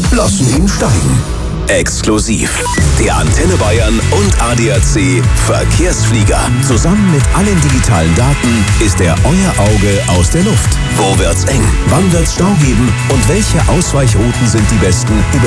lassen ihn steigen. Exklusiv. Der Antenne Bayern und ADAC Verkehrsflieger. Zusammen mit allen digitalen Daten ist er euer Auge aus der Luft. Wo wird's eng? Wann wird's Stau geben? Und welche Ausweichrouten sind die besten?